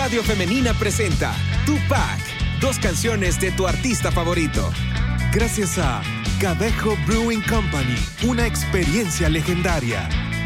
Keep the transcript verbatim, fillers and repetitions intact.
Radio Femenina presenta Tupac, dos canciones de tu artista favorito. Gracias a Cadejo Brewing Company, una experiencia legendaria.